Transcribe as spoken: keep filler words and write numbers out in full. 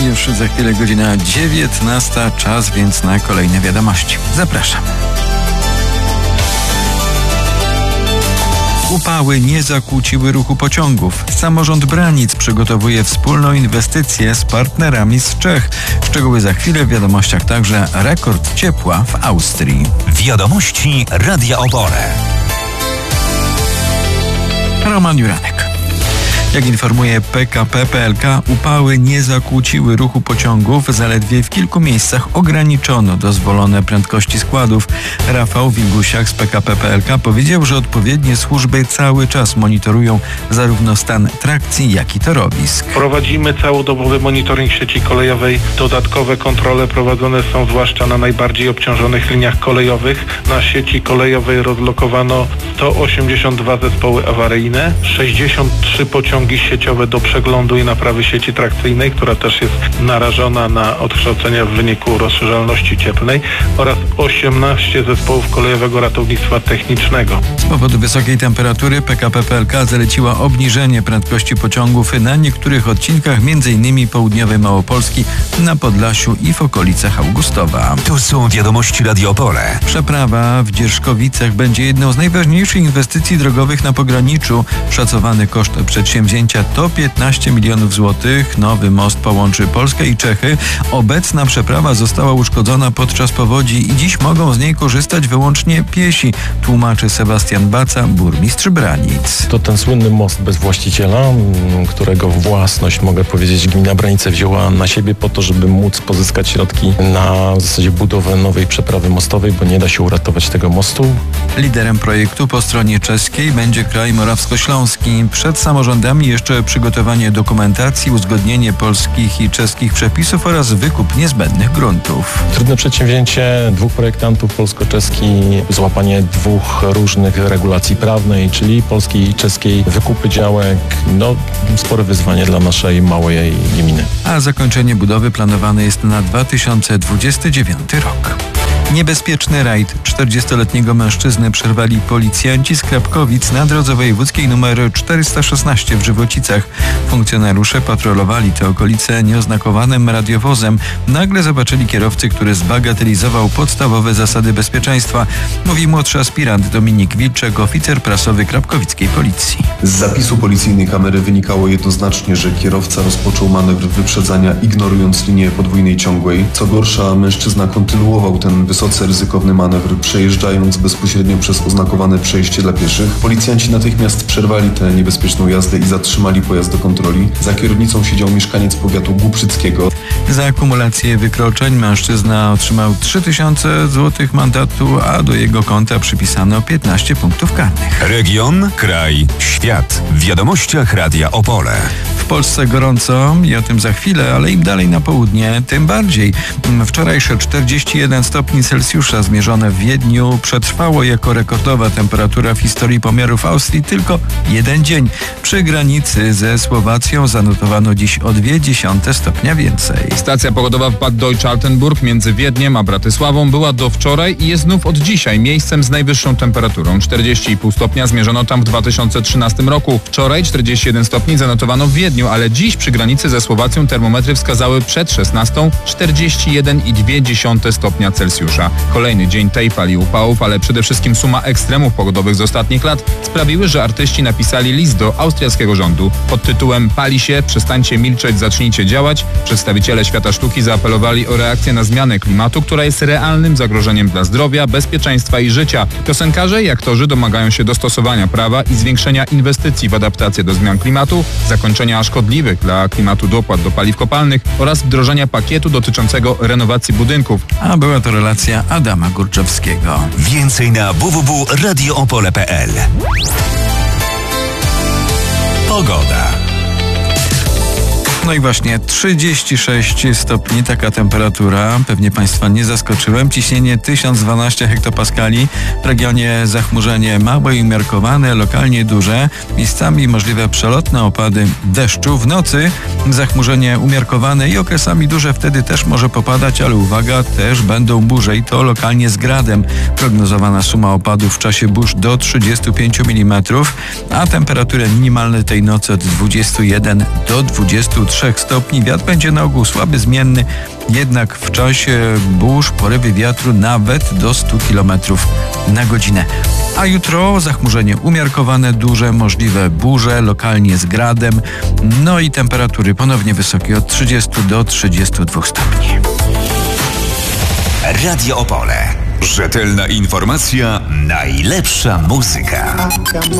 Już za chwilę godzina dziewiętnasta, czas więc na kolejne wiadomości. Zapraszam. Upały nie zakłóciły ruchu pociągów. Samorząd Branic przygotowuje wspólną inwestycję z partnerami z Czech. Szczegóły za chwilę, w wiadomościach także rekord ciepła w Austrii. Wiadomości Radia Opole. Roman Juranek. Jak informuje P K P P L K, upały nie zakłóciły ruchu pociągów, zaledwie w kilku miejscach ograniczono dozwolone prędkości składów. Rafał Wilgusiak z P K P P L K powiedział, że odpowiednie służby cały czas monitorują zarówno stan trakcji, jak i torowisk. Prowadzimy całodobowy monitoring sieci kolejowej. Dodatkowe kontrole prowadzone są zwłaszcza na najbardziej obciążonych liniach kolejowych. Na sieci kolejowej rozlokowano sto osiemdziesiąt dwa zespoły awaryjne, sześćdziesiąt trzy pociągi sieciowe do przeglądu i naprawy sieci trakcyjnej, która też jest narażona na odkształcenia w wyniku rozszerzalności cieplnej, oraz osiemnaście zespołów kolejowego ratownictwa technicznego. Z powodu wysokiej temperatury P K P P L K zaleciła obniżenie prędkości pociągów na niektórych odcinkach, m.in. południowej Małopolski, na Podlasiu i w okolicach Augustowa. Tu są wiadomości Radio Opole. Przeprawa w Dzierżkowicach będzie jedną z najważniejszych inwestycji drogowych na pograniczu. Szacowany koszt przedsięwzięcia to piętnaście milionów złotych. Nowy most połączy Polskę i Czechy. Obecna przeprawa została uszkodzona podczas powodzi i dziś mogą z niej korzystać wyłącznie piesi, tłumaczy Sebastian Baca, burmistrz Branic. To ten słynny most bez właściciela, którego własność, mogę powiedzieć, gmina Branice wzięła na siebie po to, żeby móc pozyskać środki na w zasadzie budowę nowej przeprawy mostowej, bo nie da się uratować tego mostu. Liderem projektu po stronie czeskiej będzie kraj morawskośląski. Przed samorządami jeszcze przygotowanie dokumentacji, uzgodnienie polskich i czeskich przepisów oraz wykup niezbędnych gruntów. Trudne przedsięwzięcie dwóch projektantów polsko-czeski, złapanie dwóch różnych regulacji prawnej, czyli polskiej i czeskiej, wykupy działek, no spore wyzwanie dla naszej małej gminy. A zakończenie budowy planowane jest na dwa tysiące dwudziesty dziewiąty rok. Niebezpieczny rajd czterdziestoletniego mężczyzny przerwali policjanci z Krapkowic na drodze wojewódzkiej nr czterysta szesnaście w Żywocicach. Funkcjonariusze patrolowali te okolice nieoznakowanym radiowozem. Nagle zobaczyli kierowcę, który zbagatelizował podstawowe zasady bezpieczeństwa, mówi młodszy aspirant Dominik Wilczek, oficer prasowy krapkowickiej policji. Z zapisu policyjnej kamery wynikało jednoznacznie, że kierowca rozpoczął manewr wyprzedzania, ignorując linię podwójnej ciągłej. Co gorsza, mężczyzna kontynuował ten wysoce ryzykowny manewr, przejeżdżając bezpośrednio przez oznakowane przejście dla pieszych. Policjanci natychmiast przerwali tę niebezpieczną jazdę i zatrzymali pojazd do kontroli. Za kierownicą siedział mieszkaniec powiatu Głubrzyckiego. Za akumulację wykroczeń mężczyzna otrzymał trzy tysiące złotych mandatu, a do jego konta przypisano piętnaście punktów karnych. Region, kraj, świat. W wiadomościach Radia Opole. W Polsce gorąco i o tym za chwilę, ale im dalej na południe, tym bardziej. Wczorajsze czterdzieści jeden stopni Celsjusza zmierzone w Wiedniu przetrwało jako rekordowa temperatura w historii pomiarów Austrii tylko jeden dzień. Przy granicy ze Słowacją zanotowano dziś o dwie dziesiąte stopnia więcej. Stacja pogodowa w Bad Deutsch-Altenburg między Wiedniem a Bratysławą była do wczoraj i jest znów od dzisiaj miejscem z najwyższą temperaturą. czterdzieści i pół stopnia zmierzono tam w dwa tysiące trzynastym roku. Wczoraj czterdzieści jeden stopni zanotowano w Wiedniu, ale dziś przy granicy ze Słowacją termometry wskazały przed szesnastą czterdzieści jeden i dwie dziesiąte stopnia Celsjusza. Kolejny dzień tej pali upałów, ale przede wszystkim suma ekstremów pogodowych z ostatnich lat sprawiły, że artyści napisali list do austriackiego rządu pod tytułem "Pali się, przestańcie milczeć, zacznijcie działać". Przedstawiciele świata sztuki zaapelowali o reakcję na zmianę klimatu, która jest realnym zagrożeniem dla zdrowia, bezpieczeństwa i życia. Piosenkarze i aktorzy domagają się dostosowania prawa i zwiększenia inwestycji w adaptację do zmian klimatu, zakończenia szkodliwych dla klimatu dopłat do paliw kopalnych oraz wdrożenia pakietu dotyczącego renowacji budynków. A była to relacja Adama Górczewskiego. Więcej na w w w kropka radio opole kropka p l. Pogoda. No i właśnie trzydzieści sześć stopni, taka temperatura. Pewnie Państwa nie zaskoczyłem. Ciśnienie tysiąc dwanaście hektopaskali. W regionie zachmurzenie małe i umiarkowane, lokalnie duże. Miejscami możliwe przelotne opady deszczu. W nocy zachmurzenie umiarkowane i okresami duże, wtedy też może popadać, ale uwaga, też będą burze i to lokalnie z gradem. Prognozowana suma opadów w czasie burz do trzydziestu pięciu milimetrów, a temperatury minimalne tej nocy od dwudziestu jeden do dwudziestu trzech trzech stopni. Wiatr będzie na ogół słaby, zmienny, jednak w czasie burz porywy wiatru nawet do stu kilometrów na godzinę. A jutro zachmurzenie umiarkowane, duże, możliwe burze, lokalnie z gradem, no i temperatury ponownie wysokie od trzydziestu do trzydziestu dwóch stopni. Radio Opole. Rzetelna informacja, najlepsza muzyka.